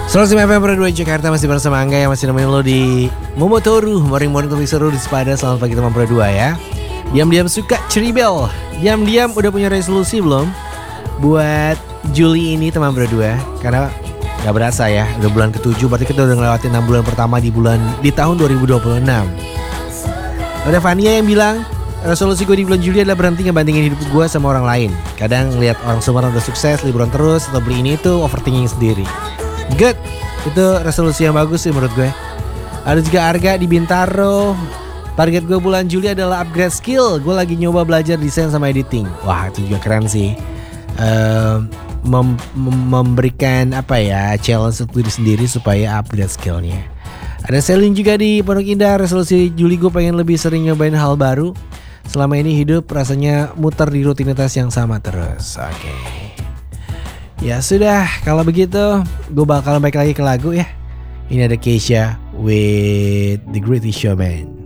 105 FM Pro 2 Jakarta, masih bersama Angga yang masih nemenin lo di Momotoru Morning Topik Seru di Sepada. Selamat pagi teman Pro 2 ya. Diam-diam suka ceribel, diam-diam udah punya resolusi belum buat Juli ini teman Pro 2? Karena gak berasa ya, udah bulan ke-7, berarti kita udah ngelewatin 6 bulan pertama di tahun 2026. Ada Fania yang bilang, resolusi gue di bulan Juli adalah berhenti ngebandingin hidup gue sama orang lain. Kadang ngeliat orang seumuran udah sukses, liburan terus, atau beli ini itu overthinking sendiri. Good, itu resolusi yang bagus sih menurut gue. Ada juga Arga di Bintaro. Target gue bulan Juli adalah upgrade skill. Gue lagi nyoba belajar desain sama editing. Wah, itu juga keren sih. Memberikan challenge untuk diri sendiri supaya upgrade skillnya. Ada Selin juga di Pondok Indah. Resolusi Juli gue pengen lebih sering nyobain hal baru. Selama ini hidup rasanya muter di rutinitas yang sama terus. Oke. Ya sudah, kalau begitu gue bakalan balik lagi ke lagu ya. Ini ada Keisha with The Greatest Showman.